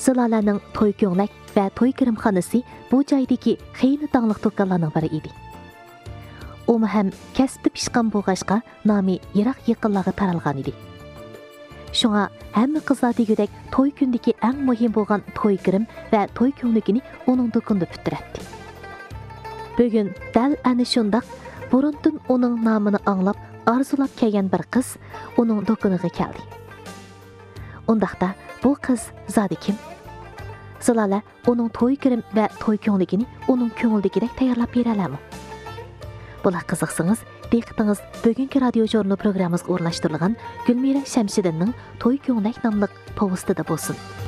Zılalarning to'y ko'nglik va to'y kirimxonasi bu joydagi xeyli dаңlıq do'konlarning biri edi. U ham kasbda pishqan bo'lg'achqa nomi yiroq yaqinlarga taralgan edi. Shunga hamma qizlar degudek to'y kundagi eng muhim bo'lgan to'y kirim va to'y ko'ngligini uning do'konida putiradi. Bugun dal ana shundoq burundan uning nomini anglab arzulab kelgan bir qiz uning do'koniga keldi. Undaqda bu qiz zodi kim? Zilala uning to'y kirim va to'y ko'ngligini uning ko'ngildagidek tayyorlab beralami? Bular qiziqsangiz, diqqatingiz bugungi radio jurnal programmamizga o'rnashtirilgan Gulmira Shamshidinning To'y ko'nglik nomli povestida bo'lsin.